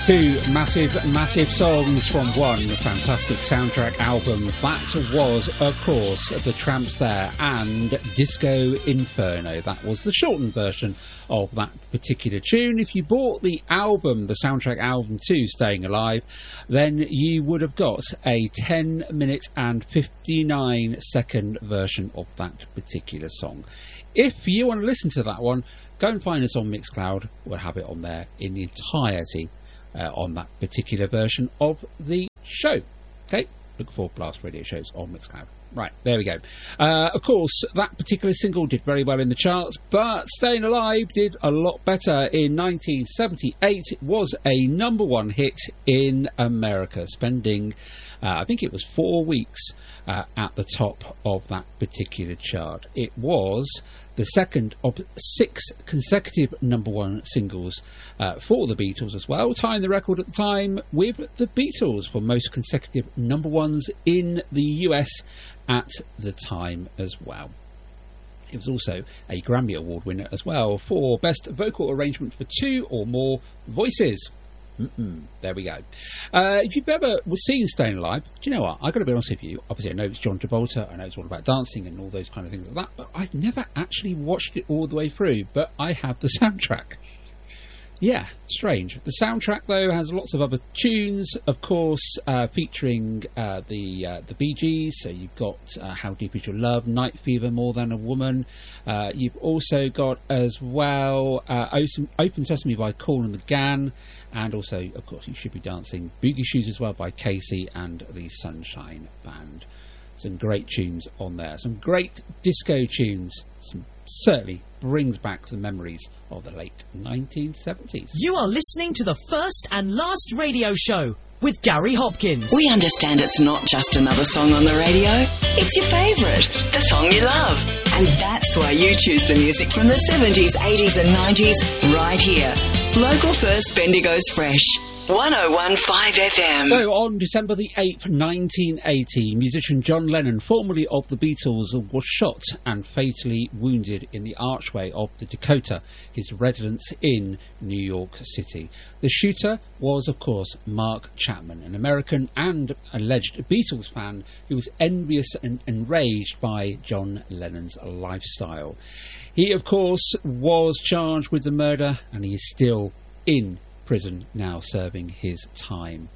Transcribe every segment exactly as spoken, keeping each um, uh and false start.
Two massive, massive songs from one fantastic soundtrack album. That was, of course, The Tramps there and Disco Inferno. That was the shortened version of that particular tune. If you bought the album, the soundtrack album to Staying Alive, then you would have got a ten minute and fifty-nine second version of that particular song. If you want to listen to that one, go and find us on Mixcloud. We'll have it on there in the entirety. Uh, on that particular version of the show. Okay, look for Blast Radio shows on Mixcloud. Right, there we go. Uh, of course, that particular single did very well in the charts, but Staying Alive did a lot better. In nineteen seventy-eight, it was a number one hit in America, spending, uh, I think it was four weeks uh, at the top of that particular chart. It was the second of six consecutive number one singles uh, for the Beatles as well, tying the record at the time with the Beatles for most consecutive number ones in the U S at the time as well. It was also a Grammy Award winner as well for Best Vocal Arrangement for Two or More Voices. Mm-mm, there we go. Uh, if you've ever seen Staying Alive, do you know what? I've got to be honest with you. Obviously, I know it's John Travolta. I know it's all about dancing and all those kind of things like that. But I've never actually watched it all the way through. But I have the soundtrack. Yeah, strange. The soundtrack, though, has lots of other tunes, of course, uh, featuring uh, the uh, the Bee Gees. So you've got uh, How Deep Is Your Love, Night Fever, More Than a Woman. Uh, you've also got, as well, uh, Open Sesame by Cool and McGann. And also, of course, You Should Be Dancing, Boogie Shoes as well by Casey and the Sunshine Band. Some great tunes on there. Some great disco tunes. Some certainly brings back the memories of the late nineteen seventies. You are listening to the first and last radio show with Gary Hopkins. We understand it's not just another song on the radio. It's your favourite, the song you love. And that's why you choose the music from the seventies, eighties and nineties right here. Local First Bendigo's Fresh. one oh one point five F M. So on December the eighth, nineteen eighty, musician John Lennon, formerly of the Beatles, was shot and fatally wounded in the archway of the Dakota, his residence in New York City. The shooter was, of course, Mark Chapman, an American and alleged Beatles fan who was envious and enraged by John Lennon's lifestyle. He, of course, was charged with the murder, and he is still in prison now, serving his time.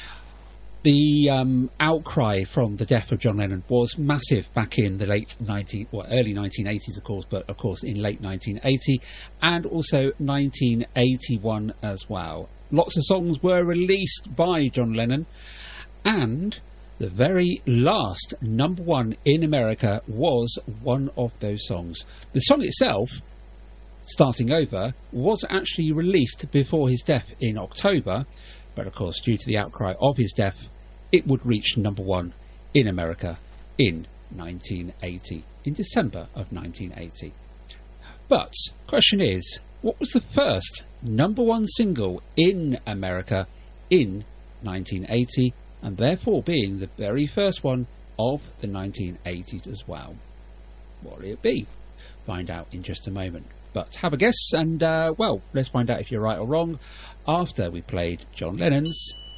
The um, outcry from the death of John Lennon was massive back in the late nineteen, well, early nineteen eighties, of course, but of course in late nineteen eighty and also nineteen eighty-one as well. Lots of songs were released by John Lennon, and the very last number one in America was one of those songs. The song itself, Starting Over, was actually released before his death in October, but of course due to the outcry of his death it would reach number one in America in nineteen eighty, in December of nineteen eighty. But question is, what was the first number one single in America in nineteen eighty, and therefore being the very first one of the nineteen eighties as well? What will it be? Find out in just a moment. But have a guess, and, uh, well, let's find out if you're right or wrong after we played John Lennon's